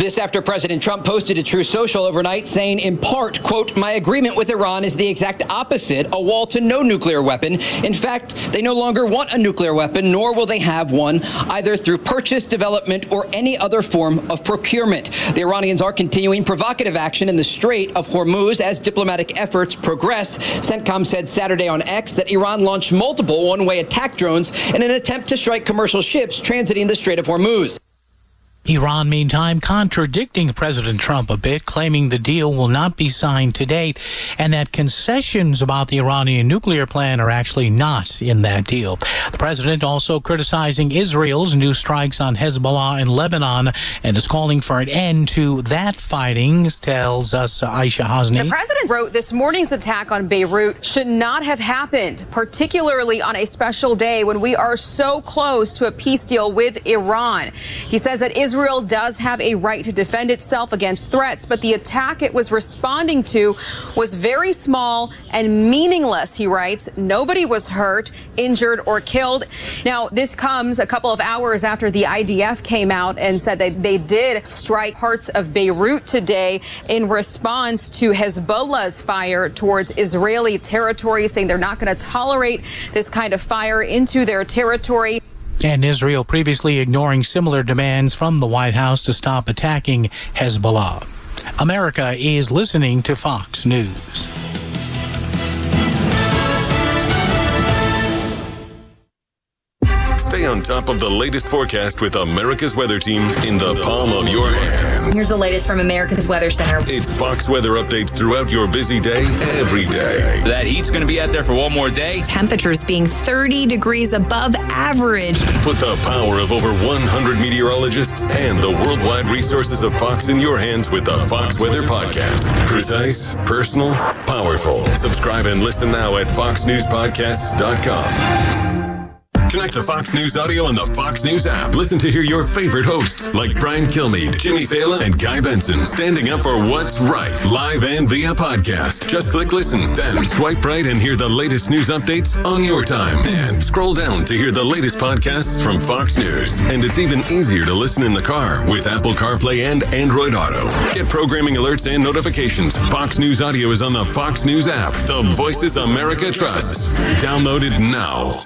This after President Trump posted to Truth Social overnight saying, in part, quote, "My agreement with Iran is the exact opposite, a wall to no nuclear weapon. In fact, they no longer want a nuclear weapon, nor will they have one, either through purchase, development, or any other form of procurement." The Iranians are continuing provocative action in the Strait of Hormuz as diplomatic efforts progress. CENTCOM said Saturday on X that Iran launched multiple one-way attack drones in an attempt to strike commercial ships transiting the Strait of Hormuz. Iran, meantime, contradicting President Trump a bit, claiming the deal will not be signed today and that concessions about the Iranian nuclear plan are actually not in that deal. The president also criticizing Israel's new strikes on Hezbollah in Lebanon and is calling for an end to that fighting, tells us Aisha Hasni. The president wrote this morning's attack on Beirut should not have happened, particularly on a special day when we are so close to a peace deal with Iran. He says that Israel does have a right to defend itself against threats, but the attack it was responding to was very small and meaningless, he writes. Nobody was hurt, injured, or killed. Now, this comes a couple of hours after the IDF came out and said that they did strike parts of Beirut today in response to Hezbollah's fire towards Israeli territory, saying they're not going to tolerate this kind of fire into their territory. And Israel previously ignoring similar demands from the White House to stop attacking Hezbollah. America is listening to Fox News. Stay on top of the latest forecast with America's Weather Team in the palm of your hands. Here's the latest from America's Weather Center. It's Fox weather updates throughout your busy day, every day. That heat's going to be out there for one more day. Temperatures being 30 degrees above average. Put the power of over 100 meteorologists and the worldwide resources of Fox in your hands with the Fox Weather Podcast. Precise, personal, powerful. Subscribe and listen now at foxnewspodcasts.com. Connect to Fox News Audio on the Fox News app. Listen to hear your favorite hosts like Brian Kilmeade, Jimmy Fallon, and Guy Benson standing up for what's right, live and via podcast. Just click listen, then swipe right and hear the latest news updates on your time. And scroll down to hear the latest podcasts from Fox News. And it's even easier to listen in the car with Apple CarPlay and Android Auto. Get programming alerts and notifications. Fox News Audio is on the Fox News app. The voices America trusts. Download it now.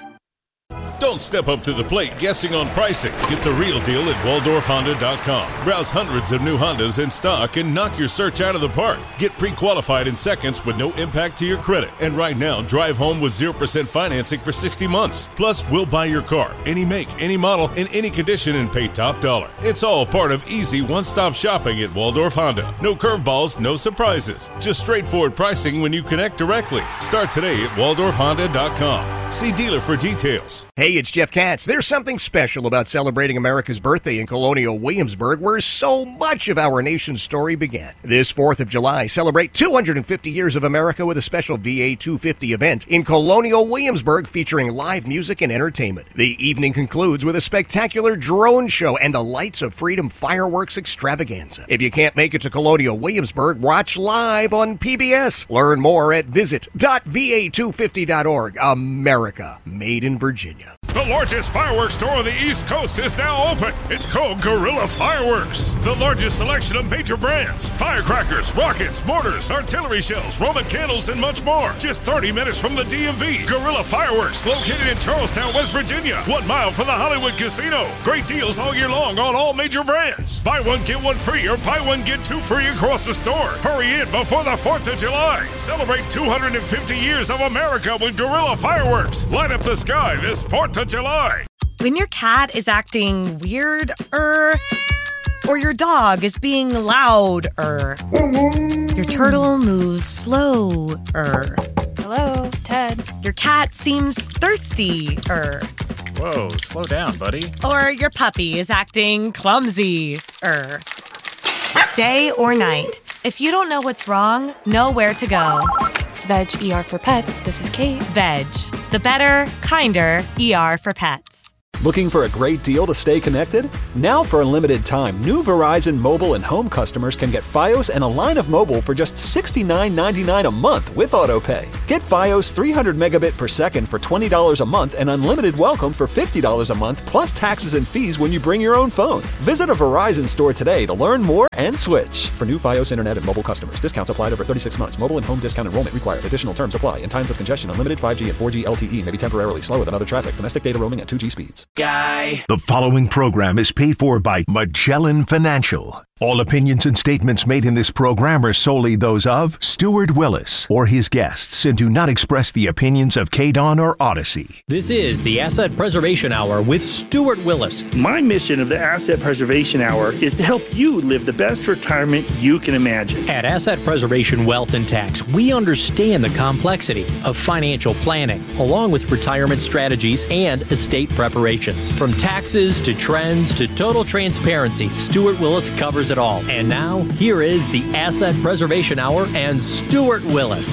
Don't step up to the plate guessing on pricing. Get the real deal at WaldorfHonda.com. Browse hundreds of new Hondas in stock and knock your search out of the park. Get pre-qualified in seconds with no impact to your credit. And right now, drive home with 0% financing for 60 months. Plus, we'll buy your car, any make, any model, in any condition, and pay top dollar. It's all part of easy one-stop shopping at Waldorf Honda. No curveballs, no surprises. Just straightforward pricing when you connect directly. Start today at WaldorfHonda.com. See dealer for details. Hey, it's Jeff Katz. There's something special about celebrating America's birthday in Colonial Williamsburg, where so much of our nation's story began. This 4th of July, celebrate 250 years of America with a special VA 250 event in Colonial Williamsburg featuring live music and entertainment. The evening concludes with a spectacular drone show and the Lights of Freedom fireworks extravaganza. If you can't make it to Colonial Williamsburg, watch live on PBS. Learn more at visit.va250.org. America, made in Virginia. The largest fireworks store on the East Coast is now open. It's called Guerrilla Fireworks. The largest selection of major brands, firecrackers, rockets, mortars, artillery shells, Roman candles, and much more. Just 30 minutes from the DMV. Guerrilla Fireworks, located in Charlestown, West Virginia. 1 mile from the Hollywood Casino. Great deals all year long on all major brands. Buy one, get one free, or buy one, get two free across the store. Hurry in before the 4th of July. Celebrate 250 years of America with Guerrilla Fireworks. Light up the sky this 4th of July. When your cat is acting weird, or your dog is being loud, your turtle moves slow, Hello, Ted. Your cat seems thirsty, Whoa, slow down, buddy. Or your puppy is acting clumsy, Day or night, if you don't know what's wrong, know where to go. Veg ER for Pets. This is Kate. Veg, the better, kinder ER for pets. Looking for a great deal to stay connected? Now for a limited time, new Verizon mobile and home customers can get Fios and a line of mobile for just $69.99 a month with AutoPay. Get Fios 300 megabit per second for $20 a month and unlimited welcome for $50 a month plus taxes and fees when you bring your own phone. Visit a Verizon store today to learn more and switch. For new Fios Internet and mobile customers, discounts applied over 36 months. Mobile and home discount enrollment required. Additional terms apply. In times of congestion, unlimited 5G and 4G LTE may be temporarily slower than other traffic. Domestic data roaming at 2G speeds. The following program is paid for by Magellan Financial. All opinions and statements made in this program are solely those of Stuart Willis or his guests and do not express the opinions of KDON or Odyssey. This is the Asset Preservation Hour with Stuart Willis. My mission of the Asset Preservation Hour is to help you live the best retirement you can imagine. At Asset Preservation Wealth and Tax, we understand the complexity of financial planning, along with retirement strategies and estate preparations. From taxes to trends to total transparency, Stuart Willis covers it all. And now, here is the Asset Preservation Hour and Stuart Willis.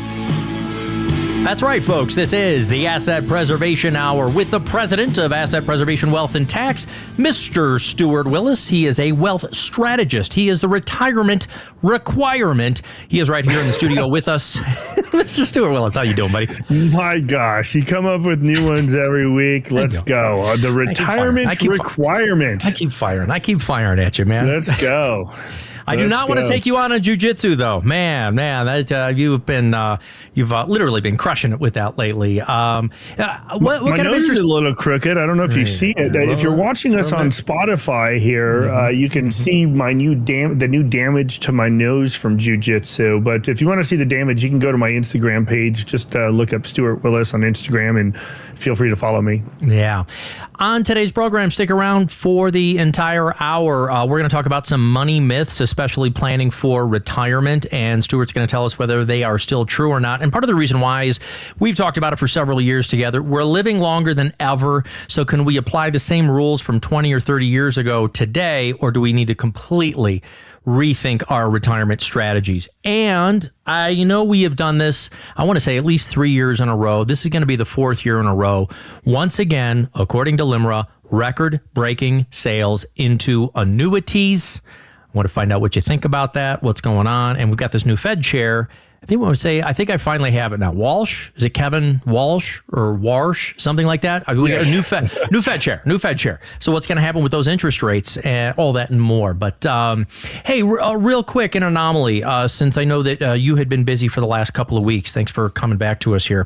That's right, folks. This is the Asset Preservation Hour with the president of Asset Preservation Wealth and Tax, Mr. Stuart Willis. He is a wealth strategist. He is the retirement requirement. He is right here in the studio with us. Mr. Stuart Willis, how you doing, buddy? My gosh, you come up with new ones every week. Let's go. The retirement requirement. I keep firing at you, man. Let's go. I do not want to take you on a jiu-jitsu, though. Man, that you've literally been crushing it with that lately. What my kind of nose interest? is a little crooked. I don't know if you see it. If you're watching us on Spotify here, you can see my the new damage to my nose from jiu-jitsu. But if you want to see the damage, you can go to my Instagram page. Just look up Stuart Willis on Instagram and feel free to follow me. Yeah. On today's program, stick around for the entire hour. We're going to talk about some money myths, especially planning for retirement. And Stuart's going to tell us whether they are still true or not. And part of the reason why is we've talked about it for several years together. We're living longer than ever. So can we apply the same rules from 20 or 30 years ago today, or do we need to completely rethink our retirement strategies? And I know we have done this, I want to say at least 3 years in a row. This is going to be the fourth year in a row. Once again, according to LIMRA, record-breaking sales into annuities. I want to find out what you think about that, what's going on. And we've got this new Fed chair. I think I finally have it now. Walsh? Is it Kevin Walsh or Warsh? Something like that? We got a new Fed chair. So what's going to happen with those interest rates and all that and more. But hey, real quick, an anomaly, since I know that you had been busy for the last couple of weeks. Thanks for coming back to us here.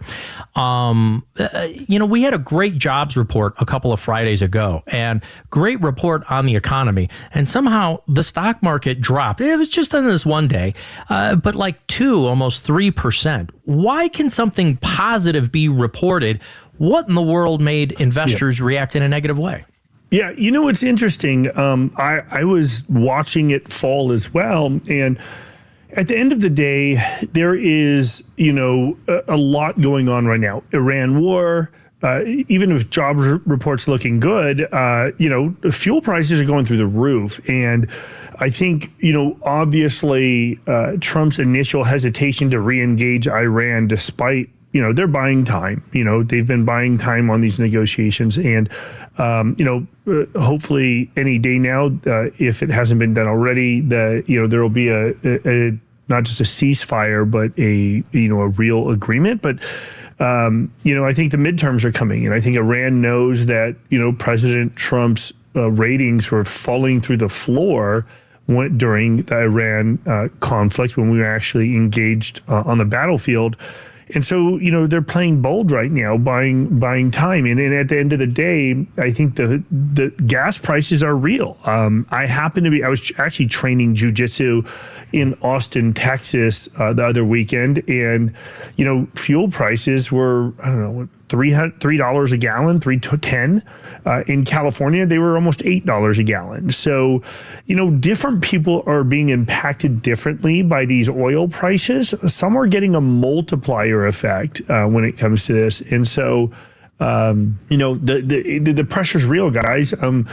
We had a great jobs report a couple of Fridays ago and great report on the economy. And somehow the stock market dropped. It was just on this one day, but like almost 3%. Why can something positive be reported? What in the world made investors react in a negative way? Yeah, it's interesting. I was watching it fall as well. And at the end of the day, there is, a lot going on right now. Iran war, even if job reports looking good, fuel prices are going through the roof. And I think, obviously Trump's initial hesitation to re-engage Iran, despite, they're buying time, they've been buying time on these negotiations. And, hopefully any day now, if it hasn't been done already, there will be a not just a ceasefire, but a real agreement. But I think the midterms are coming, and I think Iran knows that, President Trump's ratings were falling through the floor during the Iran conflict when we were actually engaged on the battlefield. And so, they're playing bold right now, buying time. And at the end of the day, I think the gas prices are real. I was actually training jiu-jitsu in Austin, Texas the other weekend. And, fuel prices were, I don't know, $3 a gallon, $3.10. In California, they were almost $8 a gallon. So, different people are being impacted differently by these oil prices. Some are getting a multiplier effect when it comes to this. And so, the pressure's real, guys.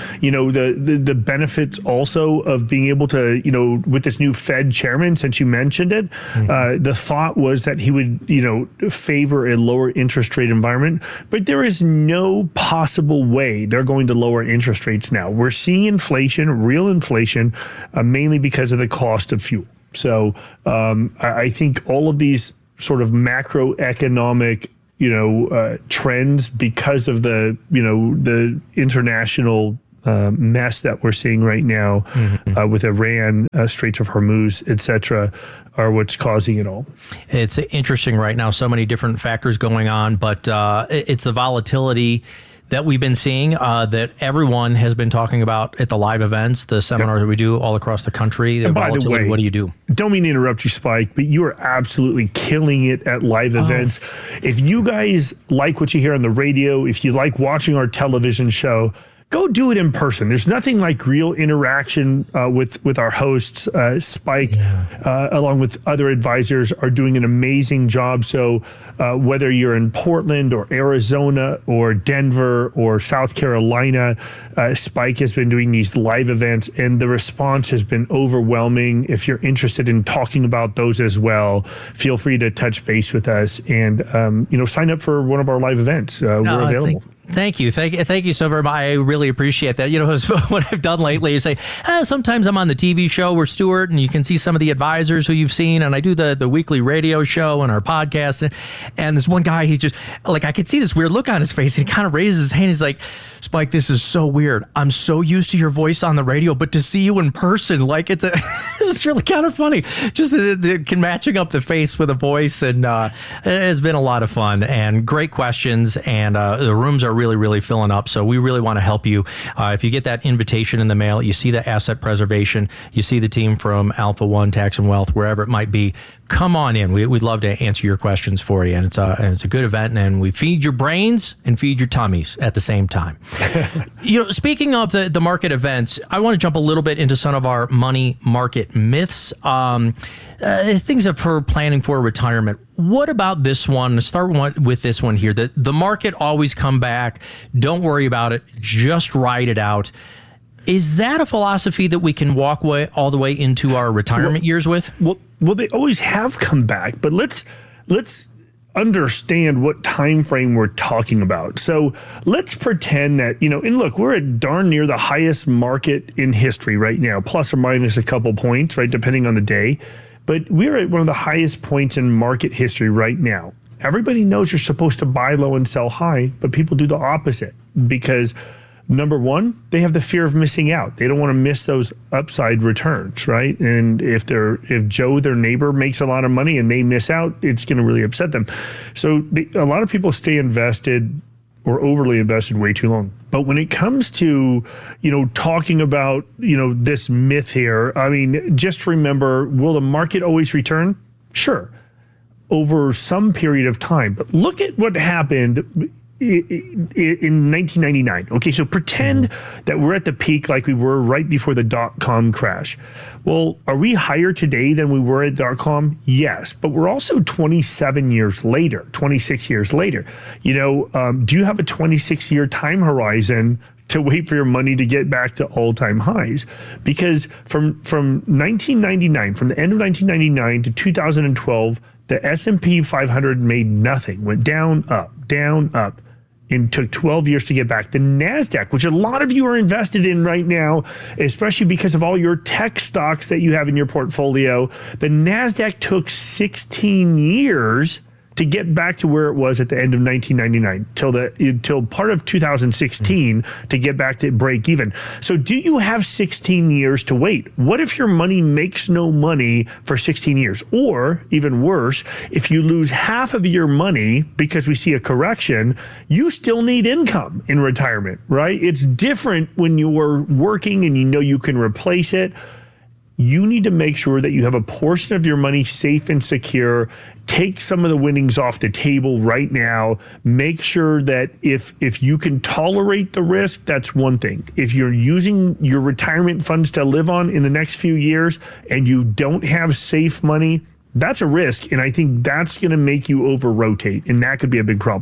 The benefits also of being able to, with this new Fed chairman, since you mentioned it, the thought was that he would, favor a lower interest rate environment, but there is no possible way they're going to lower interest rates now. We're seeing inflation, real inflation, mainly because of the cost of fuel. So I think all of these sort of macroeconomic trends because of the international mess that we're seeing right now with Iran, Straits of Hormuz, etc., are what's causing it all. It's interesting right now. So many different factors going on, but it's the volatility that we've been seeing that everyone has been talking about at the live events, the seminars that we do all across the country. And by the way, what do you do? Don't mean to interrupt you, Spike, but you are absolutely killing it at live events. If you guys like what you hear on the radio, if you like watching our television show, go do it in person. There's nothing like real interaction with our hosts. Spike, along with other advisors, are doing an amazing job. So whether you're in Portland or Arizona or Denver or South Carolina, Spike has been doing these live events, and the response has been overwhelming. If you're interested in talking about those as well, feel free to touch base with us and sign up for one of our live events. We're available. Thank you so very much. I really appreciate that. What I've done lately is say, sometimes I'm on the TV show with Stuart, and you can see some of the advisors who you've seen, and I do the weekly radio show and our podcast, and this one guy, he just, I could see this weird look on his face, and he kind of raises his hand. He's like, Spike, this is so weird. I'm so used to your voice on the radio, but to see you in person, it's really kind of funny. Just the matching up the face with a voice, and it has been a lot of fun, and great questions, and the rooms are really, really filling up. So we really want to help you. If you get that invitation in the mail, you see the asset preservation, you see the team from Alpha One Tax and Wealth, wherever it might be, come on in. We'd love to answer your questions for you. And it's a good event, and we feed your brains and feed your tummies at the same time. Speaking of the market events, I want to jump a little bit into some of our money market myths. Things for planning for retirement. What about this one? Let's start with this one here. The market always come back. Don't worry about it. Just ride it out. Is that a philosophy that we can walk all the way into our retirement years with? Well, they always have come back, but let's understand what time frame we're talking about. So let's pretend that, and look, we're at darn near the highest market in history right now, plus or minus a couple points, right, depending on the day. But we're at one of the highest points in market history right now. Everybody knows you're supposed to buy low and sell high, but people do the opposite because, number one, they have the fear of missing out. They don't want to miss those upside returns, right? And if Joe, their neighbor, makes a lot of money and they miss out, it's going to really upset them. So a lot of people stay invested or overly invested way too long. But when it comes to, talking about, this myth here, I mean, just remember, will the market always return? Sure, over some period of time. But look at what happened in 1999. Okay, so pretend that we're at the peak like we were right before the dot-com crash. Well, are we higher today than we were at dot-com? Yes, but we're also 26 years later. Do you have a 26-year time horizon to wait for your money to get back to all-time highs? Because from 1999, from the end of 1999 to 2012, the S&P 500 made nothing, went down, up, and took 12 years to get back. The NASDAQ, which a lot of you are invested in right now, especially because of all your tech stocks that you have in your portfolio, the NASDAQ took 16 years to get back to where it was at the end of 1999 till part of 2016 to get back to break even. So do you have 16 years to wait? What if your money makes no money for 16 years? Or even worse, if you lose half of your money because we see a correction, you still need income in retirement, right? It's different when you're working and you can replace it. You need to make sure that you have a portion of your money safe and secure. Take some of the winnings off the table right now. Make sure that if you can tolerate the risk, that's one thing. If you're using your retirement funds to live on in the next few years and you don't have safe money, that's a risk. And I think that's going to make you over-rotate, and that could be a big problem.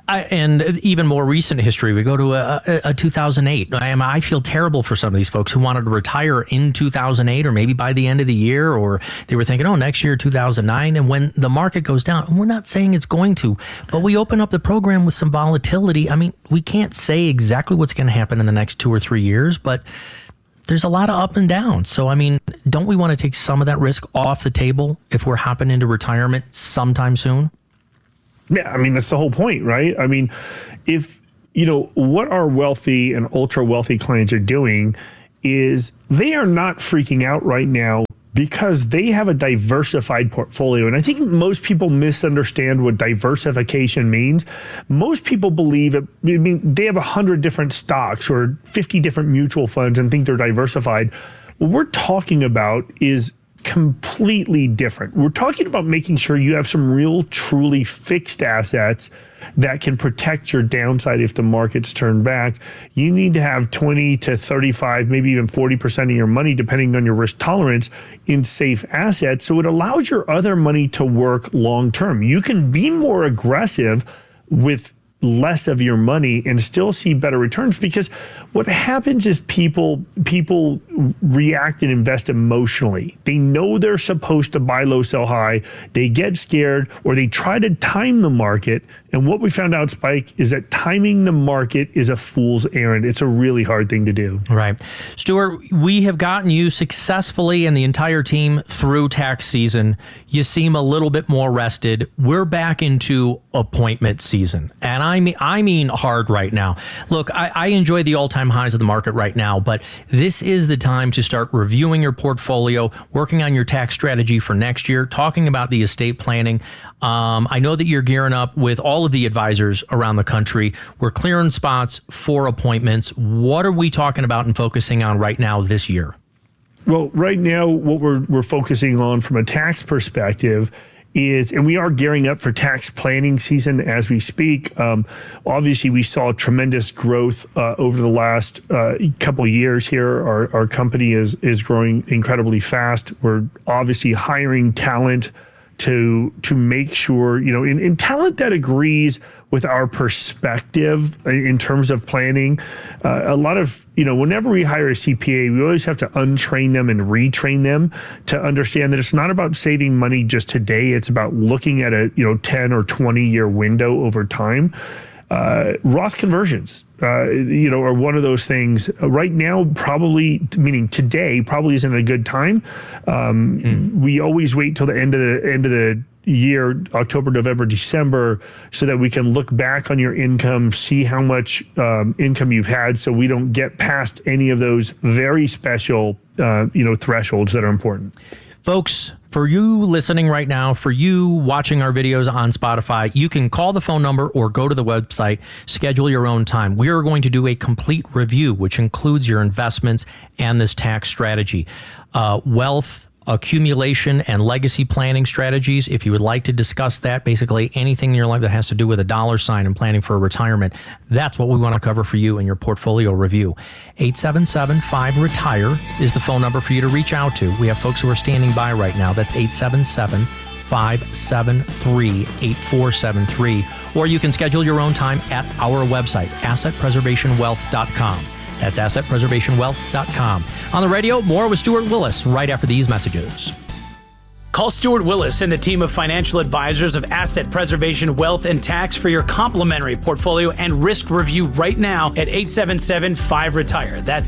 And even more recent history, we go to a 2008. I feel terrible for some of these folks who wanted to retire in 2008 or maybe by the end of the year, or they were thinking, next year, 2009. And when the market goes down, and we're not saying it's going to, but we open up the program with some volatility. I mean, we can't say exactly what's going to happen in the next 2 or 3 years, but there's a lot of up and down. So, I mean, don't we want to take some of that risk off the table if we're hopping into retirement sometime soon? Yeah, I mean, that's the whole point, right? I mean, if, what our wealthy and ultra wealthy clients are doing is they are not freaking out right now because they have a diversified portfolio. And I think most people misunderstand what diversification means. Most people believe they have 100 different stocks or 50 different mutual funds and think they're diversified. What we're talking about is completely different. We're talking about making sure you have some real, truly fixed assets that can protect your downside if the markets turn back. You need to have 20 to 35, maybe even 40% of your money, depending on your risk tolerance, in safe assets. So it allows your other money to work long term. You can be more aggressive with less of your money and still see better returns, because what happens is people react and invest emotionally. They know they're supposed to buy low, sell high. They get scared, or they try to time the market. And what we found out, Spike, is that timing the market is a fool's errand. It's a really hard thing to do. Right. Stuart, we have gotten you successfully and the entire team through tax season. You seem a little bit more rested. We're back into appointment season. And I mean hard right now. Look, I enjoy the all-time highs of the market right now, but this is the time to start reviewing your portfolio, working on your tax strategy for next year, talking about the estate planning. I know that you're gearing up with all of the advisors around the country. We're clearing spots for appointments. What are we talking about and focusing on right now this year? Well, right now, what we're focusing on from a tax perspective is, and we are gearing up for tax planning season as we speak. Obviously, we saw tremendous growth over the last couple of years here. Our company is growing incredibly fast. We're obviously hiring talent to make sure, in talent that agrees with our perspective in terms of planning. A lot of, whenever we hire a CPA, we always have to untrain them and retrain them to understand that it's not about saving money just today. It's about looking at a 10 or 20 year window over time. Roth conversions, are one of those things. Right now, probably, meaning today, probably isn't a good time. We always wait till the end of the year, October, November, December, so that we can look back on your income, see how much income you've had, so we don't get past any of those very special, thresholds that are important. Folks, for you listening right now, for you watching our videos on Spotify, you can call the phone number or go to the website, schedule your own time. We are going to do a complete review, which includes your investments and this tax strategy. Wealth accumulation and legacy planning strategies. If you would like to discuss that, basically anything in your life that has to do with a dollar sign and planning for a retirement, that's what we want to cover for you in your portfolio review. 877-5-RETIRE is the phone number for you to reach out to. We have folks who are standing by right now. That's 877-573-8473. Or you can schedule your own time at our website, assetpreservationwealth.com. That's assetpreservationwealth.com. On the radio, more with Stuart Willis right after these messages. Call Stuart Willis and the team of financial advisors of Asset Preservation Wealth and Tax for your complimentary portfolio and risk review right now at 877-5-RETIRE. That's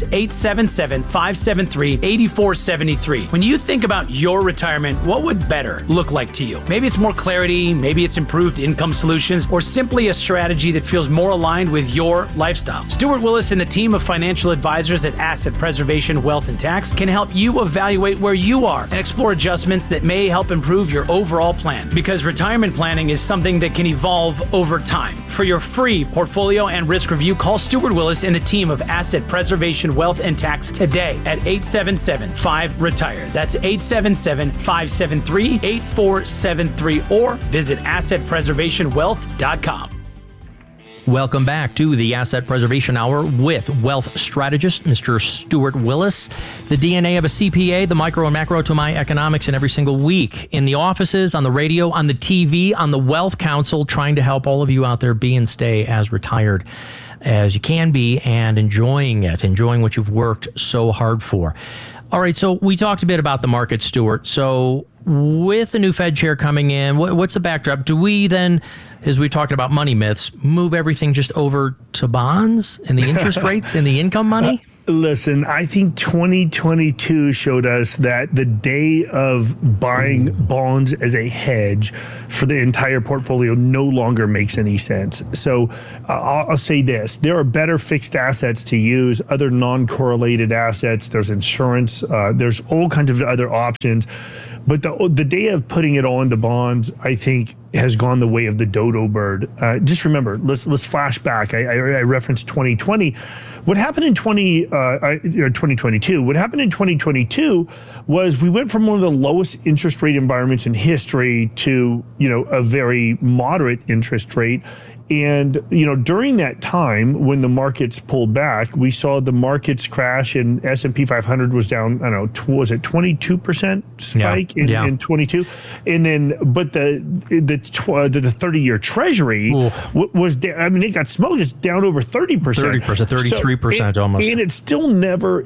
877-573-8473. When you think about your retirement, what would better look like to you? Maybe it's more clarity, maybe it's improved income solutions, or simply a strategy that feels more aligned with your lifestyle. Stuart Willis and the team of financial advisors at Asset Preservation Wealth and Tax can help you evaluate where you are and explore adjustments that may help improve your overall plan, because retirement planning is something that can evolve over time. For your free portfolio and risk review, call Stuart Willis and the team of Asset Preservation Wealth and Tax today at 877-5-RETIRE. That's 877-573-8473, or visit assetpreservationwealth.com. Welcome back to the Asset Preservation Hour with wealth strategist, Mr. Stuart Willis. The DNA of a CPA, the micro and macro to my economics, and every single week in the offices, on the radio, on the TV, on the Wealth Council, trying to help all of you out there be and stay as retired as you can be and enjoying it, enjoying what you've worked so hard for. All right, so we talked a bit about the market, Stuart. So with the new Fed chair coming in, what's the backdrop? Do we then, as we talked about money myths, move everything just over to bonds and the interest rates and the income money? Listen, I think 2022 showed us that the day of buying bonds as a hedge for the entire portfolio no longer makes any sense. So I'll say this. There are better fixed assets to use, other non-correlated assets. There's insurance. There's all kinds of other options. But the day of putting it all into bonds, I think, has gone the way of the dodo bird. Just remember, let's flash back. I referenced 2020. What happened in 2022? What happened in 2022 was we went from one of the lowest interest rate environments in history to, a very moderate interest rate. And, during that time when the markets pulled back, we saw the markets crash and S&P 500 was down, I don't know, was it 22% spike in 22? And then, but the 30-year treasury was down. I mean, it got smoked. It's down over 30%. 33% almost. And it's still never